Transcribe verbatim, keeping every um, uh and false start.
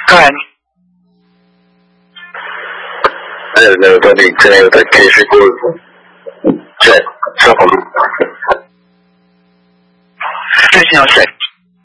Eh, ne autorizzato perché c'è quello. Cioè, sono... Sì, signor Sec.